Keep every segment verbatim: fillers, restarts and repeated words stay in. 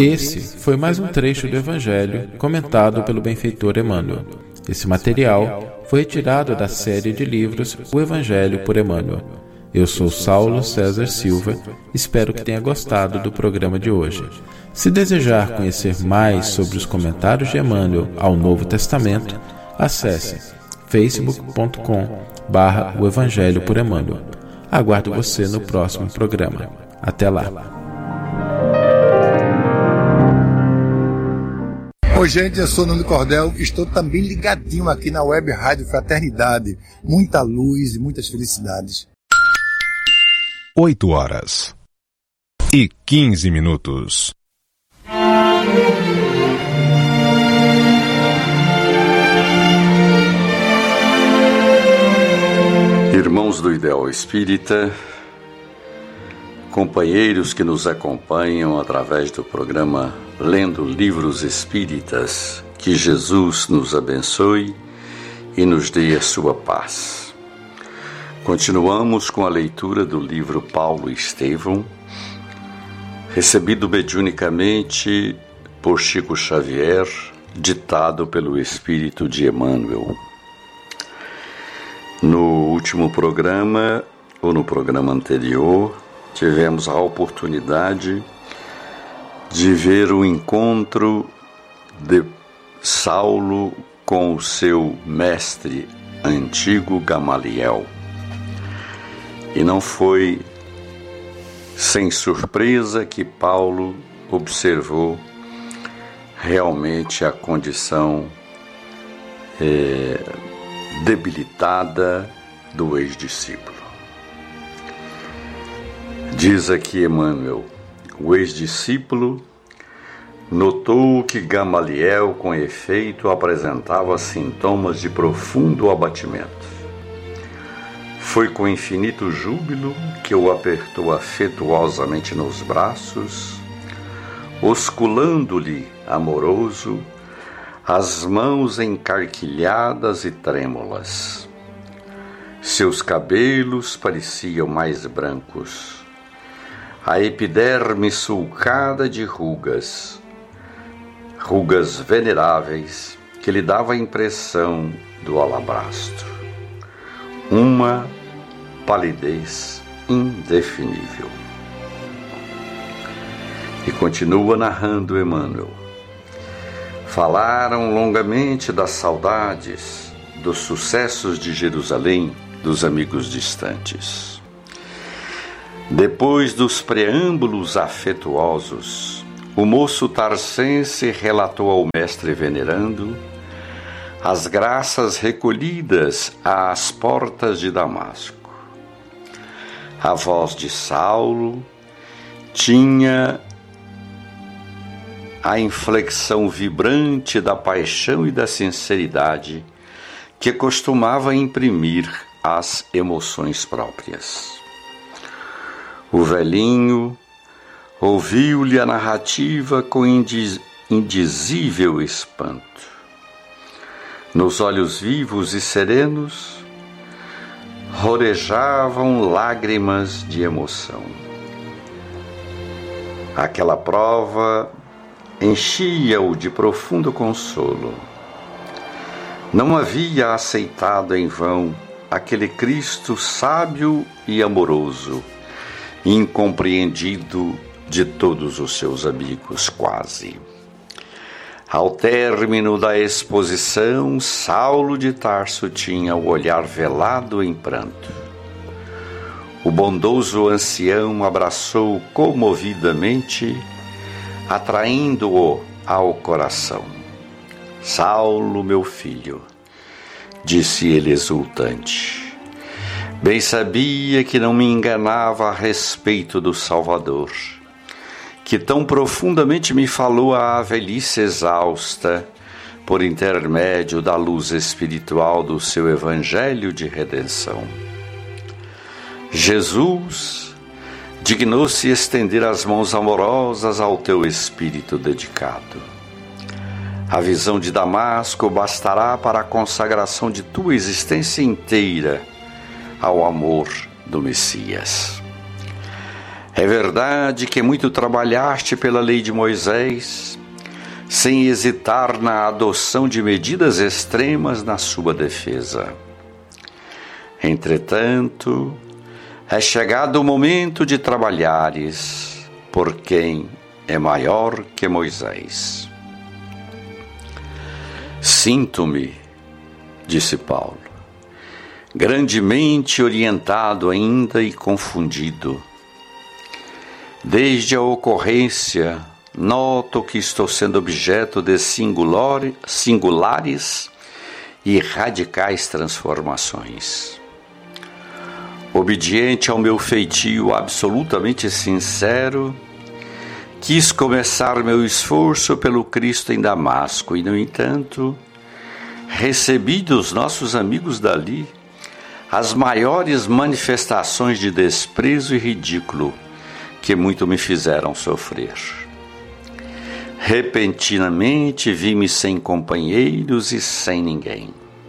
Esse foi mais um trecho do Evangelho comentado pelo benfeitor Emmanuel. Esse material foi retirado da série de livros O Evangelho por Emmanuel. Eu sou Saulo César Silva, espero que tenha gostado do programa de hoje. Se desejar conhecer mais sobre os comentários de Emmanuel ao Novo Testamento, acesse facebook ponto com barra o Evangelho por Emmanuel. Aguardo você no próximo programa. Até lá. Oi, gente, eu sou Nuno Cordel, estou também ligadinho aqui na Web Rádio Fraternidade. Muita luz e muitas felicidades. oito horas e quinze minutos. Irmãos do Ideal Espírita, companheiros que nos acompanham através do programa Lendo Livros Espíritas, que Jesus nos abençoe e nos dê a sua paz. Continuamos com a leitura do livro Paulo e Estevão, recebido mediunicamente por Chico Xavier, ditado pelo Espírito de Emmanuel. No último programa, ou no programa anterior, tivemos a oportunidade de ver o encontro de Saulo com o seu mestre antigo Gamaliel. E não foi sem surpresa que Paulo observou realmente a condição é, debilitada do ex-discípulo. Diz aqui Emmanuel: o ex-discípulo notou que Gamaliel, com efeito, apresentava sintomas de profundo abatimento. Foi com infinito júbilo que o apertou afetuosamente nos braços, osculando-lhe, amoroso, as mãos encarquilhadas e trêmulas. Seus cabelos pareciam mais brancos, a epiderme sulcada de rugas, rugas veneráveis que lhe dava a impressão do alabastro. Uma palidez indefinível. E continua narrando Emmanuel. Falaram longamente das saudades, dos sucessos de Jerusalém, dos amigos distantes. Depois dos preâmbulos afetuosos, o moço tarcense relatou ao mestre venerando as graças recolhidas às portas de Damasco. A voz de Saulo tinha a inflexão vibrante da paixão e da sinceridade que costumava imprimir às emoções próprias. O velhinho ouviu-lhe a narrativa com indiz- indizível espanto. Nos olhos vivos e serenos rorejavam lágrimas de emoção. Aquela prova enchia-o de profundo consolo. Não havia aceitado em vão aquele Cristo sábio e amoroso, incompreendido de todos os seus amigos quase. Ao término da exposição, Saulo de Tarso tinha o olhar velado em pranto. O bondoso ancião abraçou comovidamente, atraindo-o ao coração. Saulo, meu filho, disse ele exultante, bem sabia que não me enganava a respeito do Salvador, que tão profundamente me falou à velhice exausta, por intermédio da luz espiritual do seu Evangelho de redenção. Jesus dignou-se estender as mãos amorosas ao teu espírito dedicado. A visão de Damasco bastará para a consagração de tua existência inteira ao amor do Messias. É verdade que muito trabalhaste pela lei de Moisés, sem hesitar na adoção de medidas extremas na sua defesa. Entretanto, é chegado o momento de trabalhares por quem é maior que Moisés. Sinto-me, disse Paulo, grandemente orientado ainda e confundido. Desde a ocorrência, noto que estou sendo objeto de singular, singulares e radicais transformações. Obediente ao meu feitio absolutamente sincero, quis começar meu esforço pelo Cristo em Damasco e, no entanto, recebi dos nossos amigos dali as maiores manifestações de desprezo e ridículo que muito me fizeram sofrer. Repentinamente vi-me sem companheiros e sem ninguém.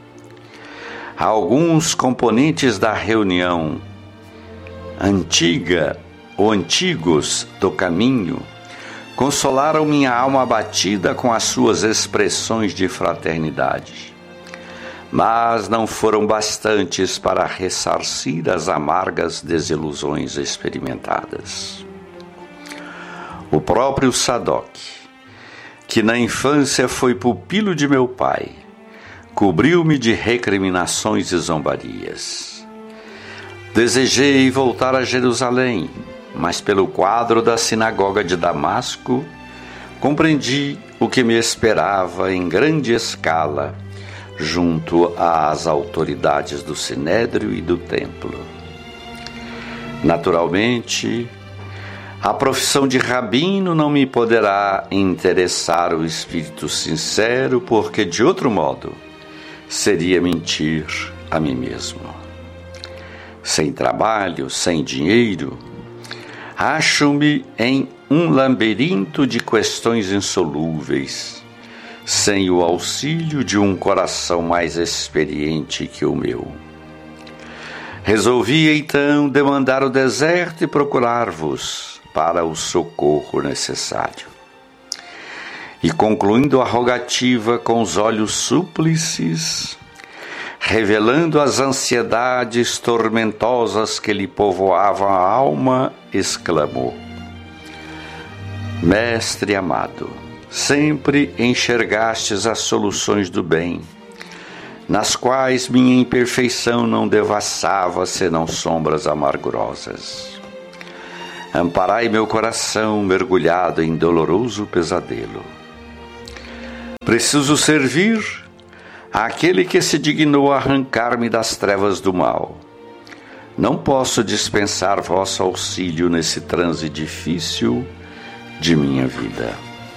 Alguns componentes da reunião antiga ou antigos do caminho consolaram minha alma abatida com as suas expressões de fraternidade, mas não foram bastantes para ressarcir as amargas desilusões experimentadas. O próprio Sadoc, que na infância foi pupilo de meu pai, cobriu-me de recriminações e zombarias. Desejei voltar a Jerusalém, mas pelo quadro da sinagoga de Damasco, compreendi o que me esperava em grande escala, junto às autoridades do Sinédrio e do Templo. Naturalmente, a profissão de rabino não me poderá interessar o espírito sincero, porque, de outro modo, seria mentir a mim mesmo. Sem trabalho, sem dinheiro, acho-me em um labirinto de questões insolúveis, sem o auxílio de um coração mais experiente que o meu. Resolvi, então, demandar o deserto e procurar-vos para o socorro necessário. E concluindo a rogativa com os olhos súplices, revelando as ansiedades tormentosas que lhe povoavam a alma, exclamou: Mestre amado, sempre enxergastes as soluções do bem, nas quais minha imperfeição não devassava senão sombras amargurosas. Amparai meu coração mergulhado em doloroso pesadelo. Preciso servir àquele que se dignou arrancar-me das trevas do mal. Não posso dispensar vosso auxílio nesse transe difícil de minha vida.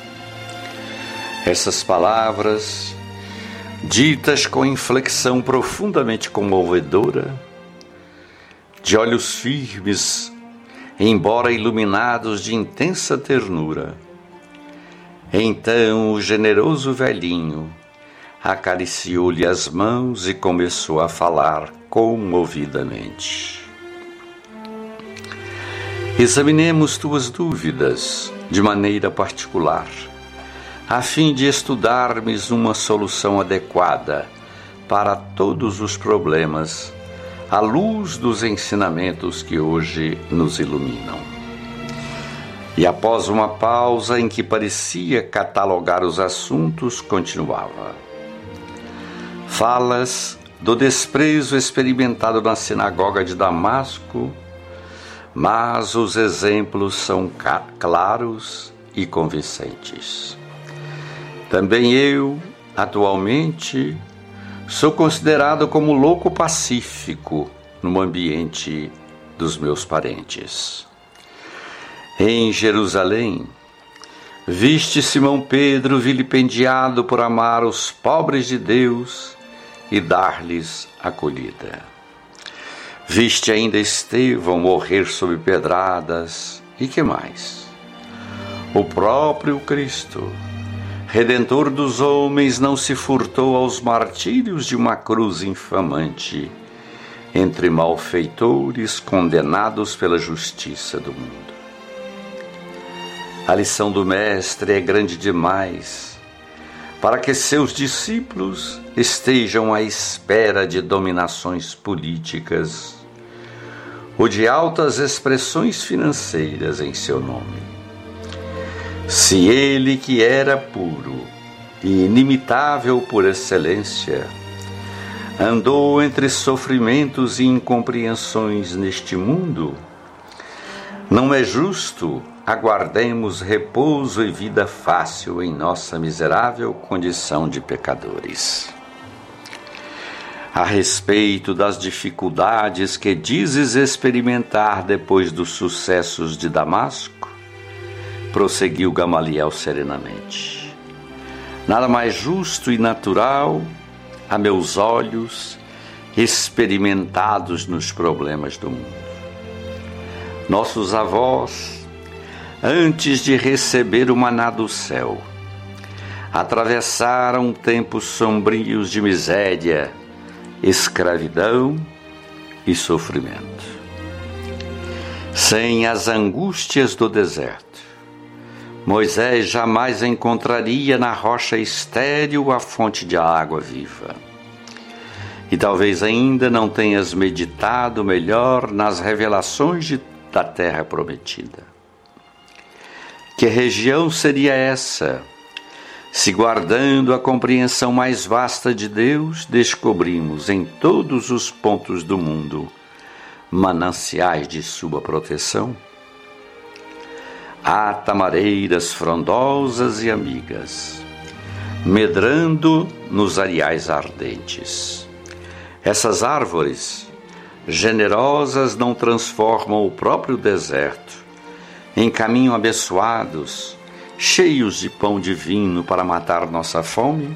Essas palavras, ditas com inflexão profundamente comovedora, de olhos firmes, embora iluminados de intensa ternura. Então o generoso velhinho acariciou-lhe as mãos e começou a falar comovidamente. Examinemos tuas dúvidas de maneira particular, a fim de estudarmos uma solução adequada para todos os problemas, à luz dos ensinamentos que hoje nos iluminam. E após uma pausa em que parecia catalogar os assuntos, continuava: Falas do desprezo experimentado na sinagoga de Damasco, mas os exemplos são claros e convincentes. Também eu, atualmente, sou considerado como louco pacífico no ambiente dos meus parentes. Em Jerusalém, viste Simão Pedro vilipendiado por amar os pobres de Deus e dar-lhes acolhida. Viste ainda Estevão morrer sob pedradas, e que mais? O próprio Cristo, Redentor dos homens, não se furtou aos martírios de uma cruz infamante, entre malfeitores condenados pela justiça do mundo. A lição do Mestre é grande demais para que seus discípulos estejam à espera de dominações políticas ou de altas expressões financeiras em seu nome. Se ele, que era puro e inimitável por excelência, andou entre sofrimentos e incompreensões neste mundo, não é justo aguardemos repouso e vida fácil em nossa miserável condição de pecadores. A respeito das dificuldades que dizes experimentar depois dos sucessos de Damasco, prosseguiu Gamaliel serenamente. Nada mais justo e natural, a meus olhos, experimentados nos problemas do mundo. Nossos avós, antes de receber o maná do céu, atravessaram tempos sombrios de miséria, escravidão e sofrimento. Sem as angústias do deserto, Moisés jamais encontraria na rocha estéril a fonte de água viva. E talvez ainda não tenhas meditado melhor nas revelações de, da terra prometida. Que região seria essa, se guardando a compreensão mais vasta de Deus, descobrimos em todos os pontos do mundo mananciais de sua proteção? Há tamareiras frondosas e amigas, medrando nos areais ardentes. Essas árvores generosas não transformam o próprio deserto em caminho abençoados, cheios de pão divino para matar nossa fome?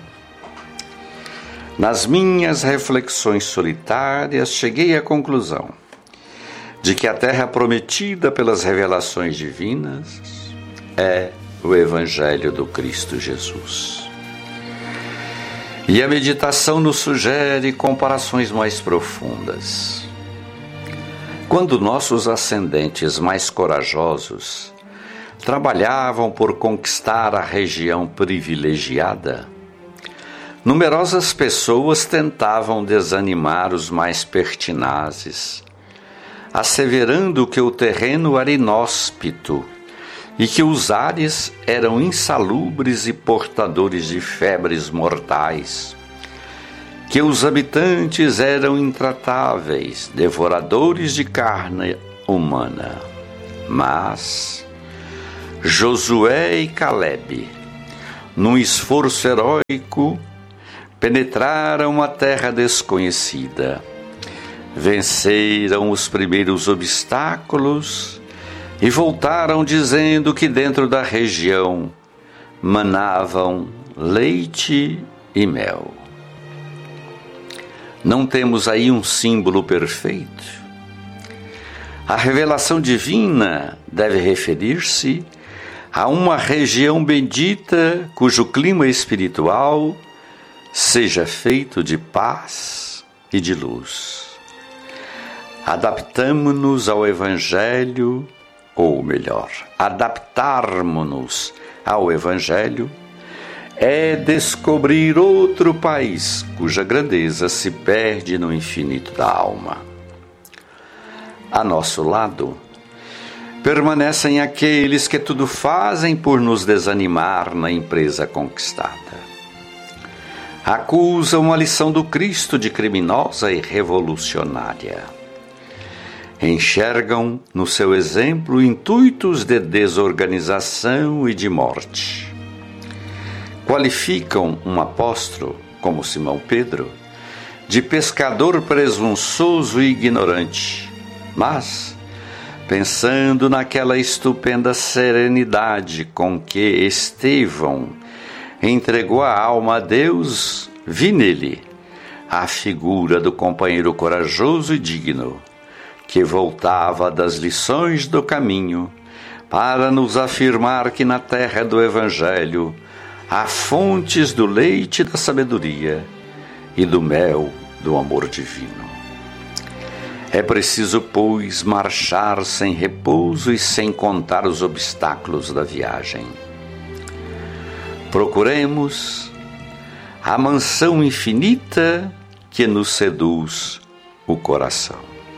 Nas minhas reflexões solitárias, cheguei à conclusão de que a terra prometida pelas revelações divinas é o Evangelho do Cristo Jesus. E a meditação nos sugere comparações mais profundas. Quando nossos ascendentes mais corajosos trabalhavam por conquistar a região privilegiada, numerosas pessoas tentavam desanimar os mais pertinazes, asseverando que o terreno era inóspito e que os ares eram insalubres e portadores de febres mortais, que os habitantes eram intratáveis, devoradores de carne humana. Mas Josué e Calebe, num esforço heróico, penetraram a terra desconhecida, venceram os primeiros obstáculos e voltaram dizendo que dentro da região manavam leite e mel. Não temos aí um símbolo perfeito? A revelação divina deve referir-se a uma região bendita cujo clima espiritual seja feito de paz e de luz. Adaptamo-nos ao Evangelho, ou melhor, adaptarmo-nos ao Evangelho é descobrir outro país cuja grandeza se perde no infinito da alma. A nosso lado, permanecem aqueles que tudo fazem por nos desanimar na empresa conquistada. Acusam a lição do Cristo de criminosa e revolucionária. Enxergam no seu exemplo intuitos de desorganização e de morte. Qualificam um apóstolo, como Simão Pedro, de pescador presunçoso e ignorante, mas, pensando naquela estupenda serenidade com que Estevão entregou a alma a Deus, vi nele a figura do companheiro corajoso e digno, que voltava das lições do caminho para nos afirmar que na terra do Evangelho há fontes do leite da sabedoria e do mel do amor divino. É preciso, pois, marchar sem repouso e sem contar os obstáculos da viagem. Procuremos a mansão infinita que nos seduz o coração.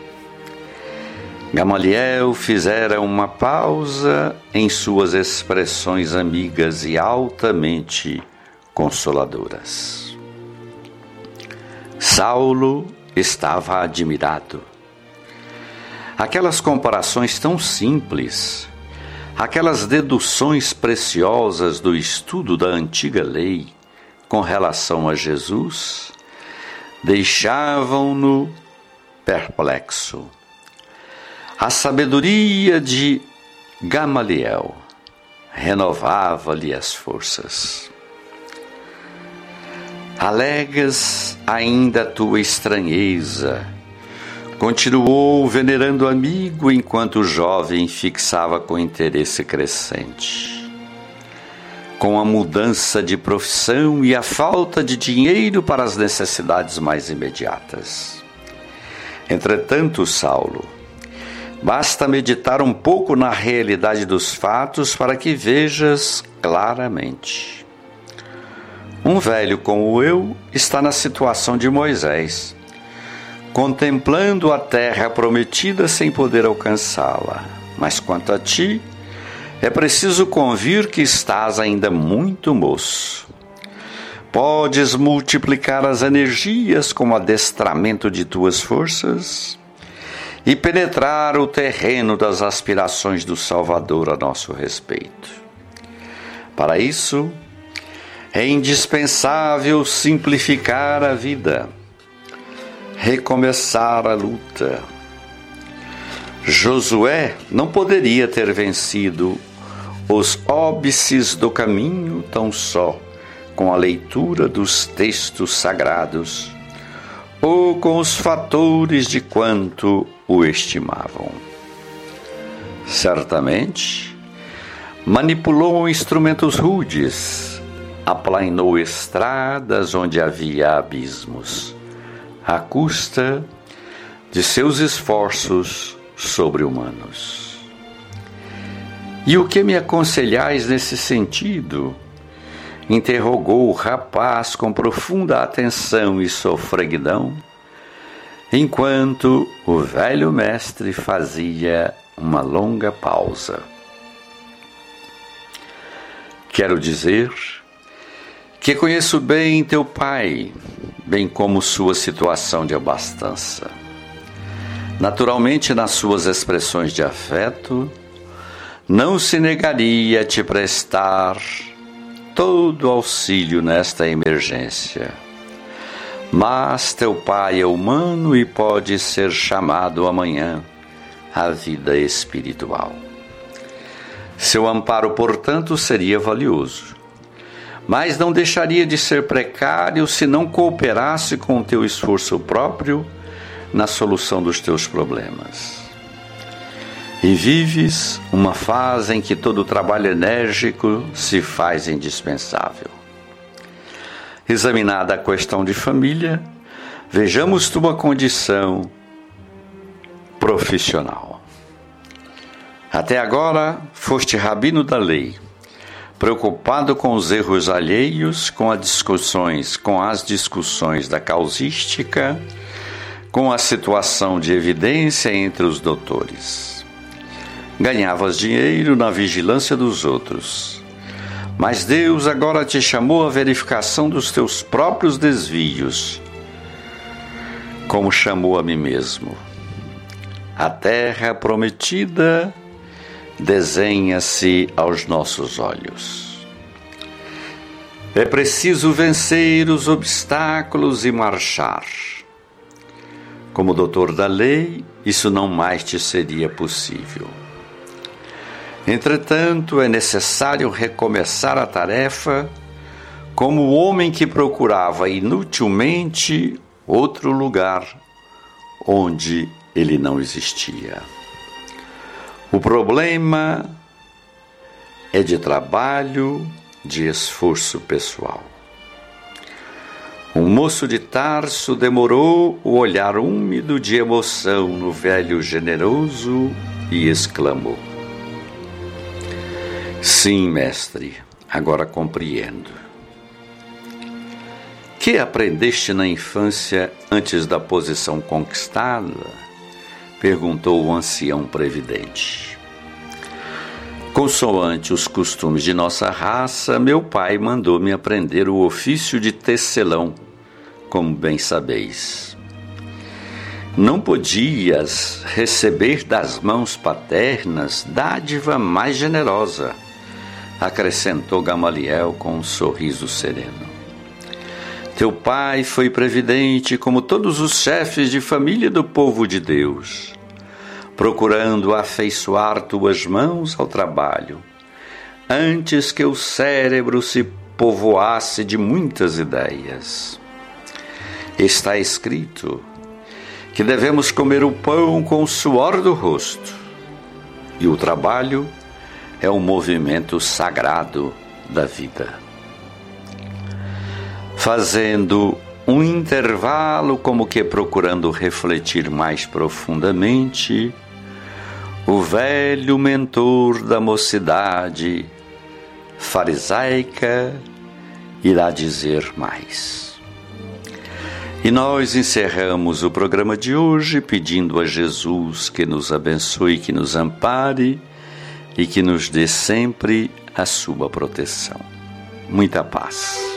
Gamaliel fizera uma pausa em suas expressões amigas e altamente consoladoras. Saulo estava admirado. Aquelas comparações tão simples, aquelas deduções preciosas do estudo da antiga lei com relação a Jesus, deixavam-no perplexo. A sabedoria de Gamaliel renovava-lhe as forças. Alegas ainda a tua estranheza, continuou o venerando amigo enquanto o jovem fixava com interesse crescente. Com a mudança de profissão e a falta de dinheiro para as necessidades mais imediatas. Entretanto, Saulo, basta meditar um pouco na realidade dos fatos para que vejas claramente. Um velho como eu está na situação de Moisés, contemplando a terra prometida sem poder alcançá-la. Mas quanto a ti, é preciso convir que estás ainda muito moço. Podes multiplicar as energias com o adestramento de tuas forças e penetrar o terreno das aspirações do Salvador a nosso respeito. Para isso, é indispensável simplificar a vida, recomeçar a luta. Josué não poderia ter vencido os óbices do caminho tão só com a leitura dos textos sagrados ou com os fatores de quanto o estimavam. Certamente, manipulou instrumentos rudes, aplainou estradas onde havia abismos, à custa de seus esforços sobre-humanos. E o que me aconselhais nesse sentido? Interrogou o rapaz com profunda atenção e sofreguidão, enquanto o velho mestre fazia uma longa pausa. Quero dizer que conheço bem teu pai, bem como sua situação de abastança. Naturalmente, nas suas expressões de afeto, não se negaria a te prestar todo auxílio nesta emergência. Mas teu pai é humano e pode ser chamado amanhã à vida espiritual. Seu amparo, portanto, seria valioso, mas não deixaria de ser precário se não cooperasse com o teu esforço próprio na solução dos teus problemas. E vives uma fase em que todo trabalho enérgico se faz indispensável. Examinada a questão de família, vejamos tua condição profissional. Até agora foste rabino da lei, preocupado com os erros alheios, com as discussões, com as discussões da causística, com a situação de evidência entre os doutores. Ganhavas dinheiro na vigilância dos outros. Mas Deus agora te chamou à verificação dos teus próprios desvios, como chamou a mim mesmo. A terra prometida desenha-se aos nossos olhos. É preciso vencer os obstáculos e marchar. Como doutor da lei, isso não mais te seria possível. Entretanto, é necessário recomeçar a tarefa como o homem que procurava inutilmente outro lugar onde ele não existia. O problema é de trabalho, de esforço pessoal. Um moço de Tarso demorou o olhar úmido de emoção no velho generoso e exclamou: sim, mestre, agora compreendo. Que aprendeste na infância antes da posição conquistada? Perguntou o ancião previdente. Consoante os costumes de nossa raça, meu pai mandou-me aprender o ofício de tecelão, como bem sabeis. Não podias receber das mãos paternas dádiva mais generosa, acrescentou Gamaliel com um sorriso sereno. Teu pai foi previdente como todos os chefes de família do povo de Deus, procurando afeiçoar tuas mãos ao trabalho, antes que o cérebro se povoasse de muitas ideias. Está escrito que devemos comer o pão com o suor do rosto, e o trabalho é um movimento sagrado da vida. Fazendo um intervalo, como que procurando refletir mais profundamente, o velho mentor da mocidade farisaica irá dizer mais. E nós encerramos o programa de hoje pedindo a Jesus que nos abençoe, que nos ampare e que nos dê sempre a sua proteção. Muita paz.